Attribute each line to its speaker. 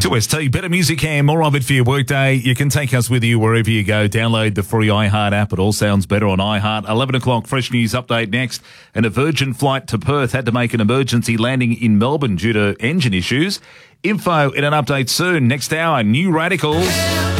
Speaker 1: 2ST, better music and more of it for your workday. You can take us with you wherever you go. Download the free iHeart app. It all sounds better on iHeart. 11 o'clock, fresh news update next. And a Virgin flight to Perth had to make an emergency landing in Melbourne due to engine issues. Info in an update soon. Next hour, New Radicals.